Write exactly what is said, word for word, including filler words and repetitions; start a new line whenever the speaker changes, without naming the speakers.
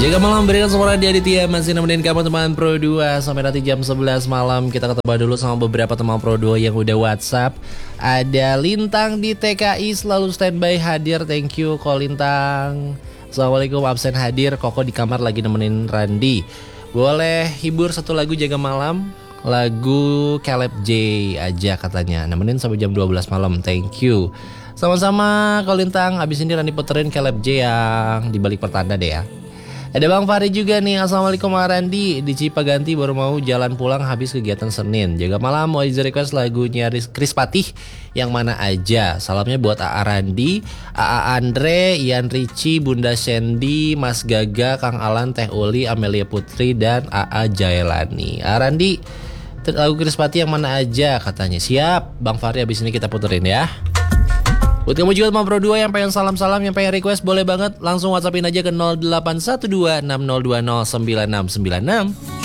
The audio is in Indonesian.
Jaga malam berikan suara di Aditya masih nemenin kamu teman Pro dua sampai nanti jam sebelas malam. Kita ketemu dulu sama beberapa teman Pro dua yang udah WhatsApp. Ada Lintang di T K I selalu standby hadir. Thank you Ko Lintang. Assalamualaikum, absen hadir. Koko di kamar lagi nemenin Randi. Boleh hibur satu lagu jaga malam, lagu Caleb J aja katanya. Nemenin sampai jam dua belas malam. Thank you. Sama-sama Ko Lintang. Abis ini Randi puterin Caleb J yang di balik pertanda deh ya. Ada Bang Fahri juga nih. Assalamualaikum Arandi. Di Cipaganti baru mau jalan pulang habis kegiatan Senin. Jaga malam mau izin request lagunya Kris Patih yang mana aja. Salamnya buat A A Randi, A A Andre, Ian Ricci, Bunda Sandy, Mas Gaga, Kang Alan, Teh Uli, Amelia Putri, dan A A Jailani. Arandi, lagu Kris Patih yang mana aja katanya. Siap Bang Fahri, habis ini kita puterin ya. Buat kamu juga teman Pro dua yang pengen salam-salam, yang pengen request, boleh banget langsung WhatsAppin aja ke nol delapan satu dua enam nol dua nol sembilan enam sembilan enam.